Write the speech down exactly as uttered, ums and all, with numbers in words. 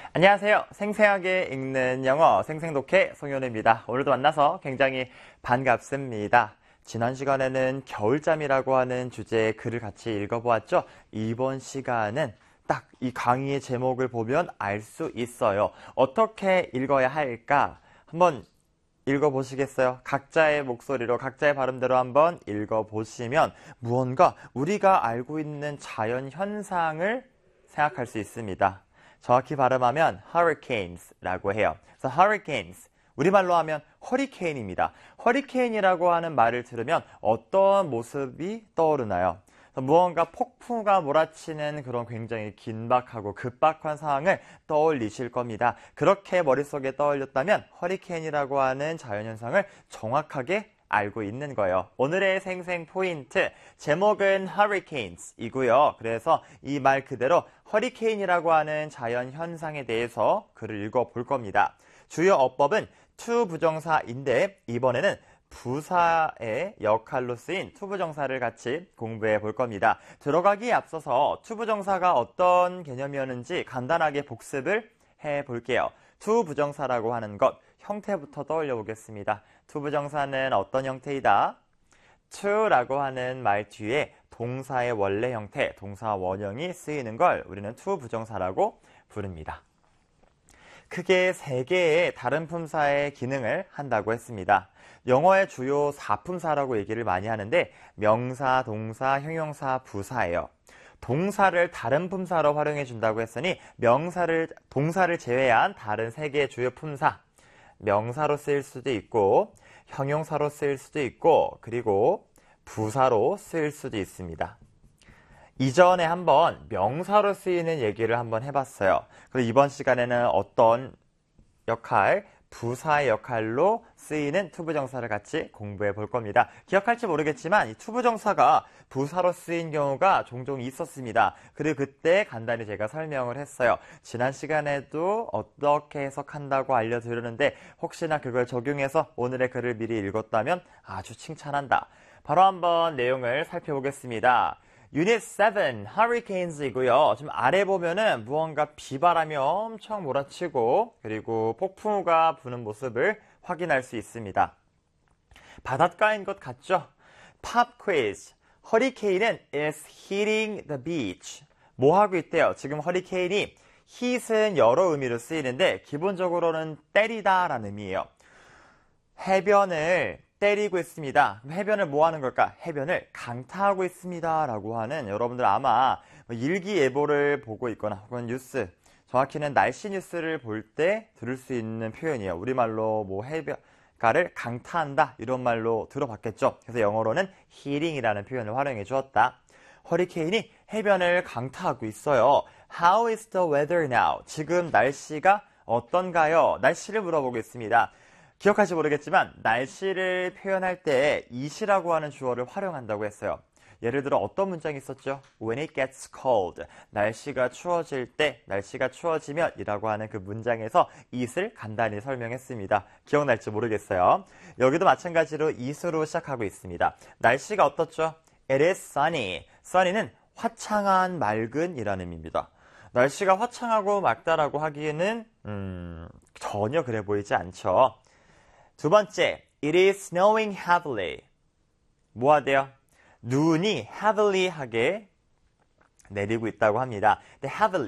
안녕하세요. 생생하게 읽는 영어 생생독해 송현우입니다. 오늘도 만나서 굉장히 반갑습니다. 지난 시간에는 겨울잠이라고 하는 주제의 글을 같이 읽어보았죠. 이번 시간은 딱 이 강의의 제목을 보면 알 수 있어요. 어떻게 읽어야 할까? 한번 읽어보시겠어요? 각자의 목소리로, 각자의 발음대로 한번 읽어보시면 무언가 우리가 알고 있는 자연 현상을 생각할 수 있습니다. 정확히 발음하면 hurricanes라고 해요. 그래서 hurricanes, 우리말로 하면 허리케인입니다. 허리케인이라고 하는 말을 들으면 어떤 모습이 떠오르나요? 무언가 폭풍우가 몰아치는 그런 굉장히 긴박하고 급박한 상황을 떠올리실 겁니다. 그렇게 머릿속에 떠올렸다면 허리케인이라고 하는 자연현상을 정확하게 알고 있는 거예요. 오늘의 생생 포인트, 제목은 hurricanes이고요. 그래서 이 말 그대로 허리케인이라고 하는 자연현상에 대해서 글을 읽어볼 겁니다. 주요 어법은 to 부정사인데 이번에는 부사의 역할로 쓰인 to 부정사를 같이 공부해 볼 겁니다. 들어가기에 앞서서 to 부정사가 어떤 개념이었는지 간단하게 복습을 해 볼게요. to 부정사라고 하는 것, 형태부터 떠올려 보겠습니다. to 부정사는 어떤 형태이다? to라고 하는 말 뒤에 동사의 원래 형태, 동사 원형이 쓰이는 걸 우리는 to 부정사라고 부릅니다. 크게 세 개의 다른 품사의 기능을 한다고 했습니다. 영어의 주요 사품사라고 얘기를 많이 하는데 명사, 동사, 형용사, 부사예요. 동사를 다른 품사로 활용해 준다고 했으니 명사를, 동사를 제외한 다른 세 개의 주요 품사, 명사로 쓰일 수도 있고 형용사로 쓰일 수도 있고 그리고 부사로 쓰일 수도 있습니다. 이전에 한번 명사로 쓰이는 얘기를 한번 해봤어요. 그리고 이번 시간에는 어떤 역할, 부사의 역할로 쓰이는 to 부정사를 같이 공부해 볼 겁니다. 기억할지 모르겠지만 이 to 부정사가 부사로 쓰인 경우가 종종 있었습니다. 그리고 그때 간단히 제가 설명을 했어요. 지난 시간에도 어떻게 해석한다고 알려드렸는데 혹시나 그걸 적용해서 오늘의 글을 미리 읽었다면 아주 칭찬한다. 바로 한번 내용을 살펴보겠습니다. 유닛 칠, Hurricanes이고요. 지금 아래 보면은 무언가 비바람이 엄청 몰아치고 그리고 폭풍우가 부는 모습을 확인할 수 있습니다. 바닷가인 것 같죠? Pop quiz. 허리케인은 is hitting the beach. 뭐 하고 있대요? 지금 허리케인이 hit은 여러 의미로 쓰이는데 기본적으로는 때리다 라는 의미예요. 해변을 때리고 있습니다. 해변을 뭐 하는 걸까? 해변을 강타하고 있습니다. 라고 하는 여러분들 아마 일기예보를 보고 있거나 혹은 뉴스, 정확히는 날씨 뉴스를 볼 때 들을 수 있는 표현이에요. 우리말로 뭐 해변가를 강타한다 이런 말로 들어봤겠죠. 그래서 영어로는 hitting이라는 표현을 활용해 주었다. 허리케인이 해변을 강타하고 있어요. How is the weather now? 지금 날씨가 어떤가요? 날씨를 물어보고 있습니다. 기억할지 모르겠지만 날씨를 표현할 때 it이라고 하는 주어를 활용한다고 했어요. 예를 들어 어떤 문장이 있었죠? When it gets cold. 날씨가 추워질 때, 날씨가 추워지면 이라고 하는 그 문장에서 it을 간단히 설명했습니다. 기억날지 모르겠어요. 여기도 마찬가지로 it으로 시작하고 있습니다. 날씨가 어떻죠? It is sunny. sunny는 화창한, 맑은 이라는 의미입니다. 날씨가 화창하고 맑다라고 하기에는 음, 전혀 그래 보이지 않죠. 두 번째, it is snowing heavily. 뭐 하대요? 눈이 heavily하게 내리고 있다고 합니다. heavily